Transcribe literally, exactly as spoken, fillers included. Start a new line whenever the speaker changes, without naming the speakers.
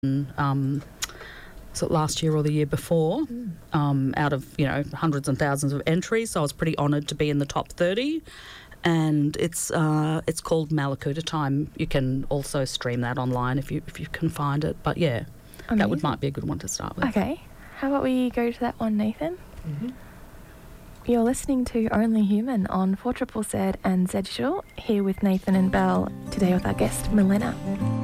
um, was it last year or the year before, mm. um, out of, you know, hundreds and thousands of entries. So I was pretty honoured to be in the top thirty. And it's uh, it's called Malakuta Time. You can also stream that online if you if you can find it. But yeah, Amazing. That would might be a good one to start with.
Okay. How about we go to that one, Nathan?
Mm-hmm.
You're listening to Only Human on four Z Z Z and Z Digital, here with Nathan and Belle, today with our guest, Milena.